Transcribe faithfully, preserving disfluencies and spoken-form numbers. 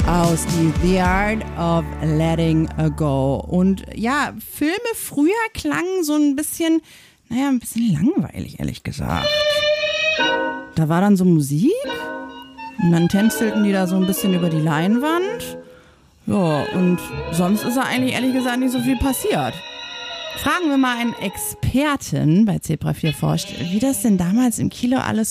aus die The Art of Letting Go. Und ja, Filme früher klangen so ein bisschen, naja, ein bisschen langweilig, ehrlich gesagt. Da war dann so Musik und dann tänzelten die da so ein bisschen über die Leinwand. Ja, und sonst ist da eigentlich ehrlich gesagt nicht so viel passiert. Fragen wir mal einen Experten bei Zebra vier forscht, wie das denn damals im Kino alles